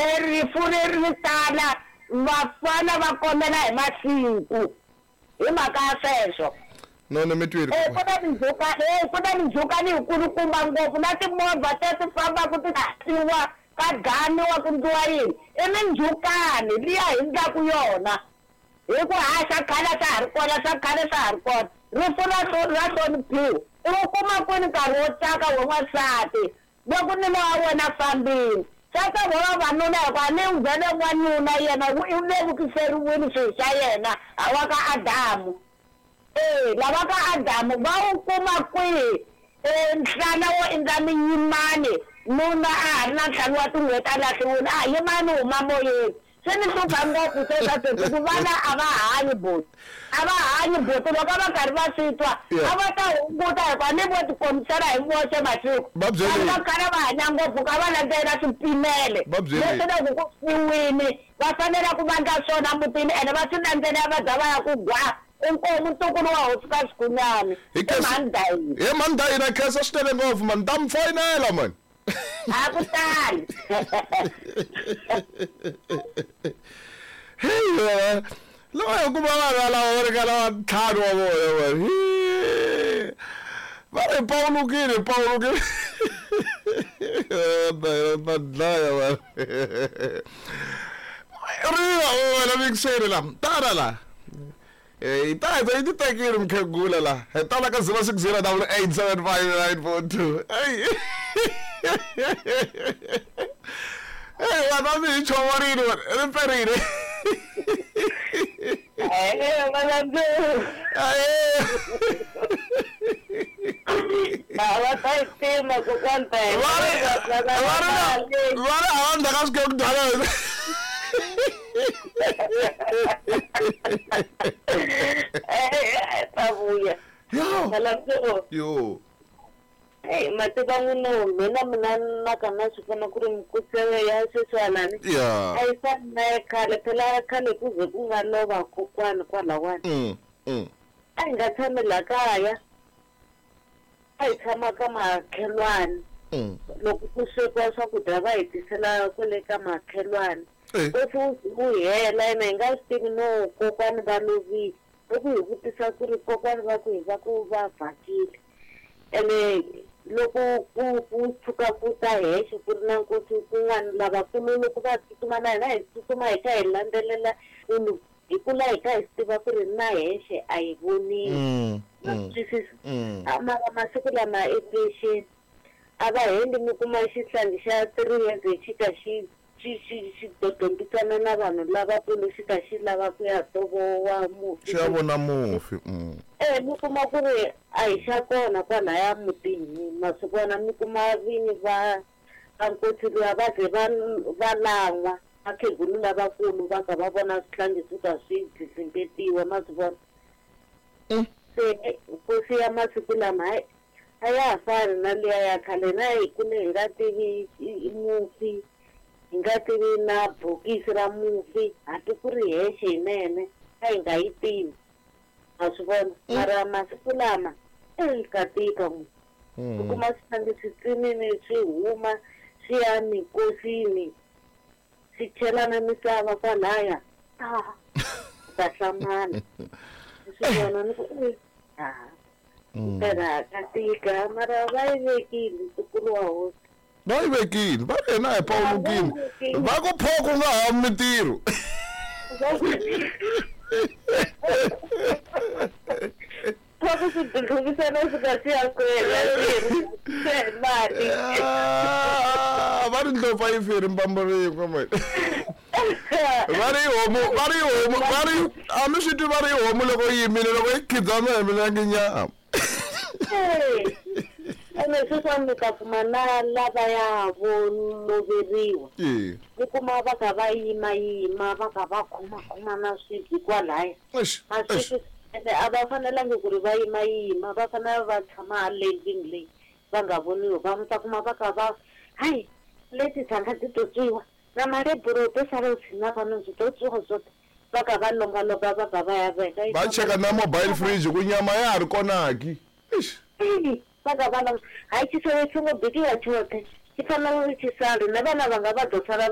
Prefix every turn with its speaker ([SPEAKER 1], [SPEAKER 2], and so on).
[SPEAKER 1] rifu ri tala vafana va kombela hi masiku hi mhaka sweswo
[SPEAKER 2] none mitwiri
[SPEAKER 1] ku na mindzhukani yikulukumba ngopfu na timovha ti fambaku ti hatiwa ka daniwa ku ndliwa yini i mindzhukani liya hi ndlaku yona hi ku haxa khale ta ha ri kona swa khale swa ha ri kona rifu ra hloniphiwa i wu kuma kwini nkarhi wo tsaka wun'wansati loko nilo wa wena fambini sasa vavanuna hikuva ni nghene n'wanuna yena i le vukiseriwini swilo swa yena hawa ka Adamu lava ka Adamu va wu kuma kwihi nhlana wo endla miyimani nuna a ha ri na ntlhanu wa tin'hweti a lahliwile a yimani huma moyeni se ni hlupha ngopfu sweswo ku vana a va hanyi boti loko va karhi va swi twa a va ta hunguta hikuva ni vo tikomisela hi voxe masiku va kala va hanya ngopfu ka va landzelela swipimele leswi loko ku fiwini va fanele ku vandla swona mutini ene va swi landzelela va za va ya ku gwa inkomo ntukulu wa hosi ka Xigunyani
[SPEAKER 2] hi Mandayi na khensa switele ngopfu mani ta mi foyinela mani
[SPEAKER 1] a ku tali
[SPEAKER 2] hey lowa hi kuma vanhu lava va ringana va ntlhanu wa vona mani va ri pawulukile na dlaya mani riva wena mikiseri la tana la hi ta hi ti tekile mkhegula la hi tala ka 06088759942 hey vana mi hi chomorile ri perile vana havanda ka swi ke ku dala yo
[SPEAKER 1] hey mativa n'wino mina nakona swi pfuna ku ri mikucelo ya sweswiwalani a yi fani na khale phela khale ku ze ku nga lova kokwani kwalawani a hi nga tshami la kaya a hi tshama ka makhelwani loko ku swekiwa swakudya va hi tisela kwale ka makhelwani loko wu hela ene hi nga swi tivi no kokwani va lovile loko hi vutisa ku ri kokwani va ku hi va ku va vhakile ene loko ku tshuka ku ta hexe ku ri na nkosi kun'wana lavakulu loko va tsutsuma na hina hi tsutsuma hi kha hi landzelela munhu hi kula hi kha hi swi tiva ku ri na hexe a hi vonile twisisa mara masiku lama education a va hendi mi kuma xihlangi xa 3 years hi xi kha xi dodombisana na vanhu lavakulu xi kha xi lava ku ya tovowa mufi
[SPEAKER 2] xi ya vona mufi
[SPEAKER 1] mi kuma ku ri a hi xa kona kwalaya mutini masiku wona mi kuma vinyi va nkosi luya va ze va lan'wa vakhegulu lavakulu va ka va vona swihlangi swi ka swi dzizimbetiwa ma swi vona se nkosi ya masiku lama a ya ha fani na liya ya khale na hi kule hi nga tivi mufi hi nga tivi na bokisi ra mufi hati ku ri hexe hinene a hi nga yi tivi a swi vona mara masiku lama ka tika u kuma swihlangi swi tsimini swi huma swi ya minkosini swi chelana misava kwalaya ta hlamana swi vona ni ku tera ka tika mara va yi vekile ntukulu wa hosi
[SPEAKER 2] va yi vekile va ri yena hi pawulukile va ku phoko nga ha mintirho
[SPEAKER 1] Poko swi dlhuvisana swi ka swi ya kwela mali
[SPEAKER 2] va ri ndlopfa yi feri mbambo rin'we mani va ri a mi swi twi va ri homu loko yi yimile loko yi khidzana hi milenge nyama
[SPEAKER 1] ene swi swa mi ta kuma na lavaya vo loveriwa mi kuma va kha va yima va kha va khoma na swibyi kwalaya ene a va fanelangi ku ri va yima va fanele va tshama lending leyi va nga voniwi va mi ta kuma va kha va hayi leti tshanga ti to twiwa na mareburo to sala tshina vanhu byi to twiwa zote va kha va longalonga va kha va ya veka
[SPEAKER 2] va cheka na mobile fridge ku nyama ya ha ri konaki
[SPEAKER 1] va kha va hayi xisele xi ngo bikiwa chote xi fanele xi sali na vana va nga va dosala